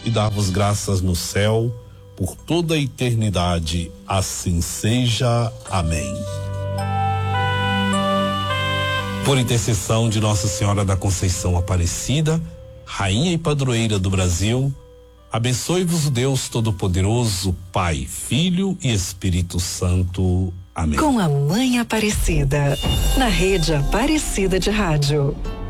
e dar-vos graças no céu por toda a eternidade. Assim seja. Amém. Por intercessão de Nossa Senhora da Conceição Aparecida, Rainha e Padroeira do Brasil, abençoe-vos o Deus Todo-Poderoso, Pai, Filho e Espírito Santo. Amém. Com a Mãe Aparecida, na Rede Aparecida de Rádio.